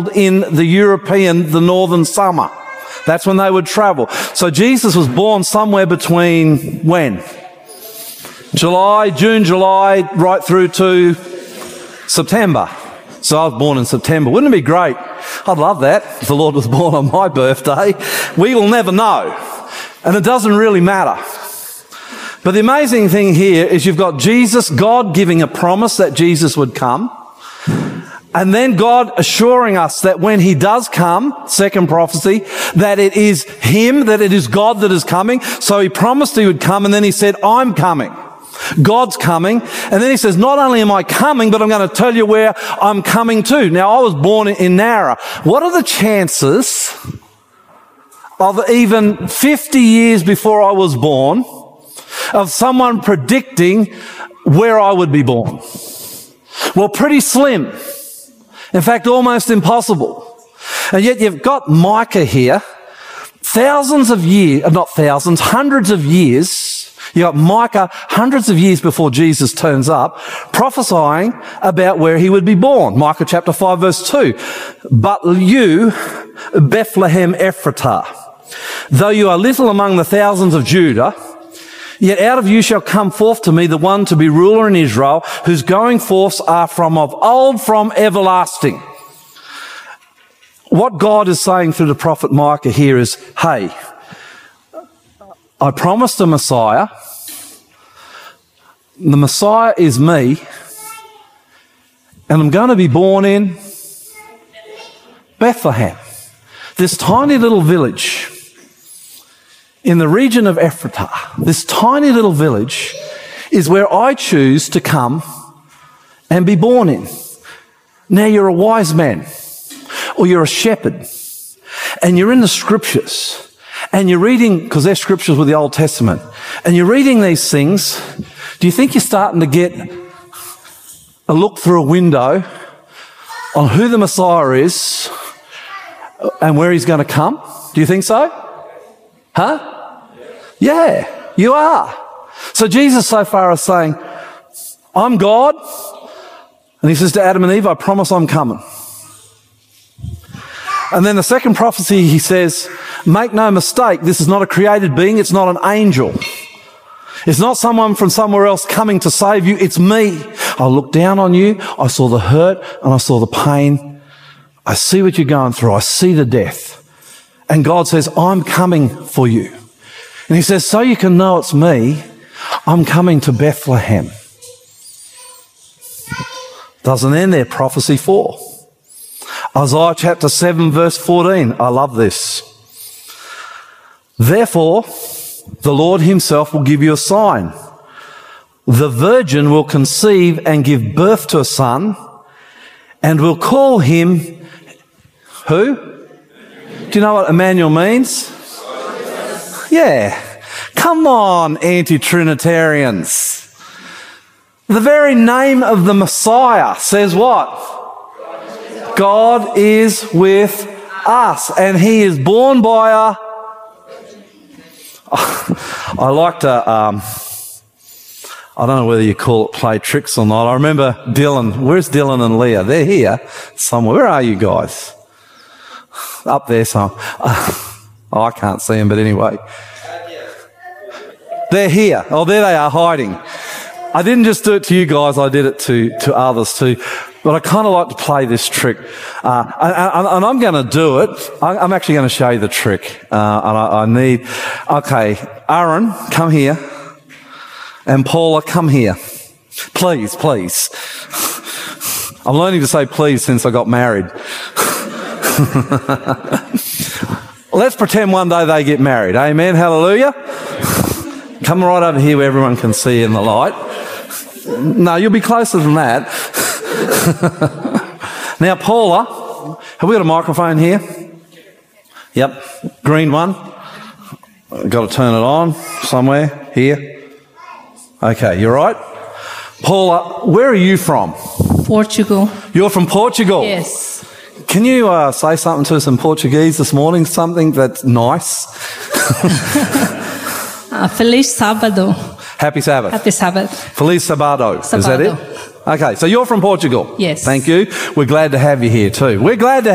in the northern summer. That's when they would travel. So Jesus was born somewhere between when? June, July, right through to September. So I was born in September. Wouldn't it be great? I'd love that if the Lord was born on my birthday. We will never know. And it doesn't really matter. But the amazing thing here is you've got Jesus, God giving a promise that Jesus would come. And then God assuring us that when he does come, second prophecy, that it is him, that it is God that is coming. So he promised he would come, and then he said, I'm coming. God's coming. And then he says, not only am I coming, but I'm going to tell you where I'm coming to. Now, I was born in Nowra. What are the chances of even 50 years before I was born of someone predicting where I would be born? Well, pretty slim. In fact, almost impossible. And yet you've got Micah here, hundreds of years. You got Micah hundreds of years before Jesus turns up, prophesying about where he would be born. Micah chapter 5 verse 2. But you, Bethlehem Ephratah, though you are little among the thousands of Judah, yet out of you shall come forth to me the one to be ruler in Israel, whose going forths are from of old, from everlasting. What God is saying through the prophet Micah here is, hey, I promised a Messiah. The Messiah is me. And I'm going to be born in Bethlehem, this tiny little village in the region of Ephratah. This tiny little village is where I choose to come and be born in. Now, you're a wise man, or you're a shepherd, and you're in the scriptures, and you're reading, because they're scriptures with the Old Testament, and you're reading these things. Do you think you're starting to get a look through a window on who the Messiah is and where he's going to come? Do you think so? Huh? Yeah, you are. So Jesus so far is saying, I'm God. And he says to Adam and Eve, I promise I'm coming. And then the second prophecy, he says, make no mistake, this is not a created being, it's not an angel. It's not someone from somewhere else coming to save you, it's me. I looked down on you, I saw the hurt and I saw the pain. I see what you're going through, I see the death. And God says, I'm coming for you. And he says, so you can know it's me, I'm coming to Bethlehem. Doesn't end there, prophecy 4. Isaiah chapter 7 verse 14. I love this. Therefore, the Lord himself will give you a sign. The virgin will conceive and give birth to a son, and will call him, who? Do you know what Emmanuel means? Yeah. Come on, anti-Trinitarians. The very name of the Messiah says what? God is with us, and he is born by a... I like to, I don't know whether you call it play tricks or not. I remember Dylan. Where's Dylan and Leah? They're here somewhere. Where are you guys? Up there somewhere. Oh, I can't see them, but anyway. They're here. Oh, there they are, hiding. I didn't just do it to you guys, I did it to others too. But I kind of like to play this trick. And I'm going to do it. I'm actually going to show you the trick. Okay, Aaron, come here. And Paula, come here. Please, please. I'm learning to say please since I got married. Let's pretend one day they get married. Amen, hallelujah. Come right over here where everyone can see in the light. No, you'll be closer than that. Now, Paula, have we got a microphone here? Yep, green one. Got to turn it on somewhere here. Okay, you're right. Paula, where are you from? Portugal. You're from Portugal? Yes. Can you say something to us in Portuguese this morning? Something that's nice? Feliz sábado. Happy Sabbath. Happy Sabbath. Feliz Sábado. Is that it? Okay, so you're from Portugal? Yes. Thank you. We're glad to have you here too. We're glad to